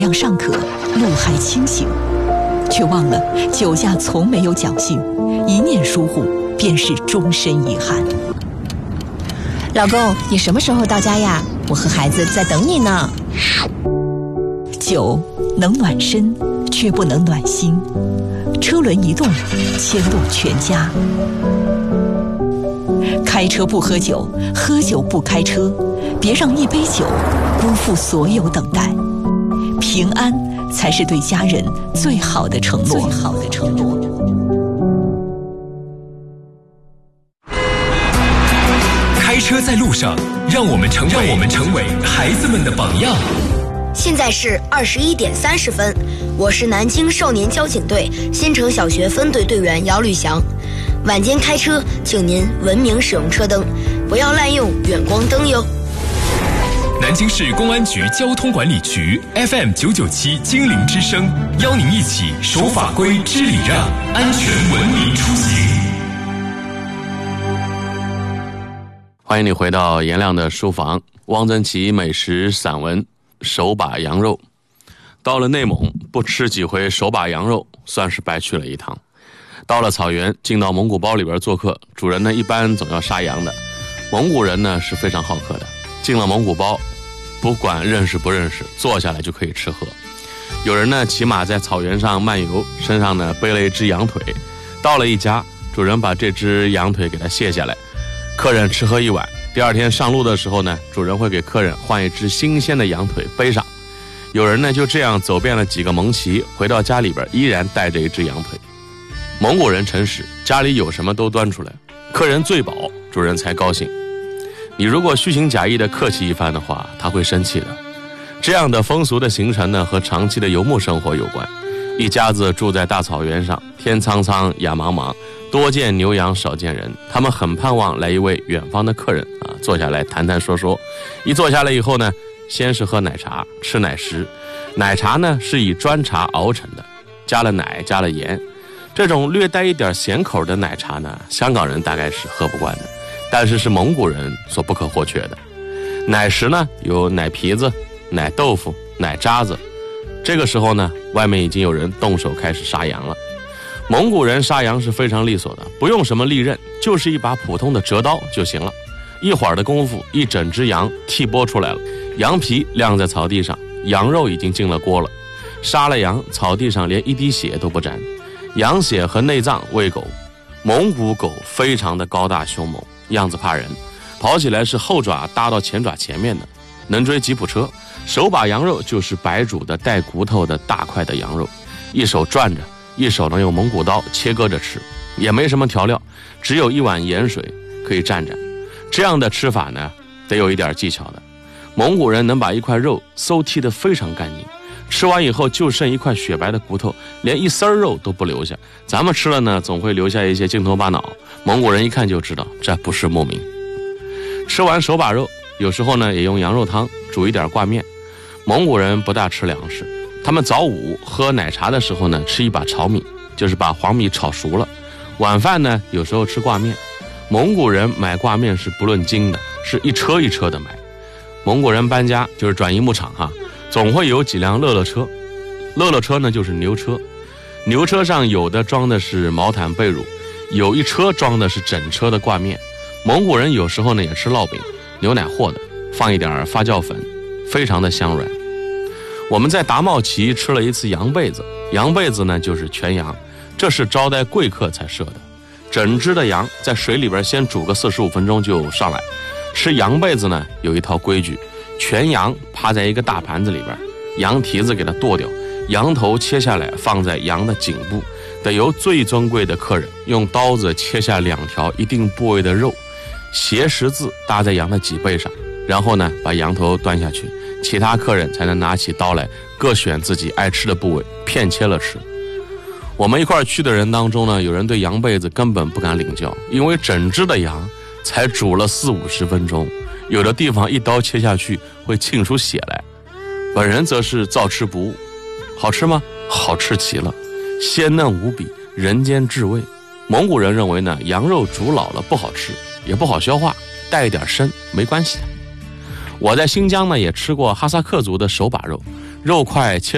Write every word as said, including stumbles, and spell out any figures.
样尚可，路还清醒，却忘了酒驾从没有侥幸，一念疏忽便是终身遗憾。 老公，你什么时候到家呀？我和孩子在等你呢。 酒能暖身，却不能暖心。车轮一动，牵动全家。开车不喝酒，喝酒不开车，别让一杯酒辜负所有等待。平安才是对家人最好的承诺。最好的承诺。 开车在路上，让我们成为让我们成为孩子们的榜样。 现在是二十一点三十分，我是南京少年交警队新城小学分队队员姚吕翔。晚间开车，请您文明使用车灯，不要滥用远光灯哟。 南京市公安局交通管理局 F M 九九七精灵之声，邀您一起守法规、知礼让，安全文明出行。 欢迎你回到颜亮的书房。汪曾祺美食散文手把羊肉。到了内蒙，不吃几回手把羊肉，算是白去了一趟。到了草原，进到蒙古包里边做客，主人呢一般总要杀羊的。蒙古人呢是非常好客的，进了蒙古包，不管认识不认识，坐下来就可以吃喝。有人呢骑马在草原上漫游，身上呢背了一只羊腿，到了一家，主人把这只羊腿给他卸下来，客人吃喝一晚。第二天上路的时候呢，主人会给客人换一只新鲜的羊腿背上。有人呢就这样走遍了几个蒙旗，回到家里边依然带着一只羊腿。蒙古人诚实，家里有什么都端出来，客人醉饱，主人才高兴。你如果虚情假意的客气一番的话，他会生气的。这样的风俗的形成呢，和长期的游牧生活有关。一家子住在大草原上，天苍苍，野茫茫，多见牛羊，少见人。他们很盼望来一位远方的客人啊，坐下来谈谈说说。一坐下来以后呢，先是喝奶茶，吃奶食。奶茶呢是以砖茶熬成的，加了奶，加了盐。这种略带一点咸口的奶茶呢，香港人大概是喝不惯的，但是是蒙古人所不可或缺的。奶食呢有奶皮子、奶豆腐、奶渣子。这个时候呢，外面已经有人动手开始杀羊了。蒙古人杀羊是非常利索的，不用什么利刃，就是一把普通的折刀就行了。一会儿的功夫，一整只羊剔剥出来了，羊皮晾在草地上，羊肉已经进了锅了。杀了羊，草地上连一滴血都不沾。羊血和内脏喂狗。蒙古狗非常的高大凶猛，样子怕人，跑起来是后爪搭到前爪前面的，能追吉普车。手把羊肉就是白煮的带骨头的大块的羊肉，一手转着，一手呢用蒙古刀切割着吃，也没什么调料，只有一碗盐水可以蘸蘸。这样的吃法呢，得有一点技巧的。蒙古人能把一块肉馊剔得非常干净，吃完以后就剩一块雪白的骨头，连一丝肉都不留下。咱们吃了呢，总会留下一些筋头巴脑，蒙古人一看就知道这不是牧民。吃完手把肉，有时候呢也用羊肉汤煮一点挂面。蒙古人不大吃粮食，他们早午喝奶茶的时候呢，吃一把炒米，就是把黄米炒熟了。晚饭呢，有时候吃挂面。蒙古人买挂面是不论斤的，是一车一车的买。蒙古人搬家就是转移牧场哈，总会有几辆乐乐车。乐乐车呢就是牛车，牛车上有的装的是毛毯被褥，有一车装的是整车的挂面。蒙古人有时候呢也吃烙饼，牛奶和的，放一点发酵粉，非常的香软。我们在达茂旗吃了一次羊被子，羊被子呢就是全羊，这是招待贵客才设的。整只的羊在水里边先煮个四十五分钟就上来。吃羊被子呢有一套规矩，全羊趴在一个大盘子里边，羊蹄子给它剁掉，羊头切下来放在羊的颈部，得由最尊贵的客人用刀子切下两条一定部位的肉，斜十字搭在羊的脊背上，然后呢把羊头端下去，其他客人才能拿起刀来，各选自己爱吃的部位片切了吃。我们一块去的人当中呢，有人对羊被子根本不敢领教，因为整只的羊才煮了四五十分钟，有的地方一刀切下去会沁出血来。本人则是照吃不误。好吃吗？好吃极了，鲜嫩无比，人间至味。蒙古人认为呢，羊肉煮老了不好吃，也不好消化，带一点生没关系的。我在新疆呢也吃过哈萨克族的手把肉，肉块切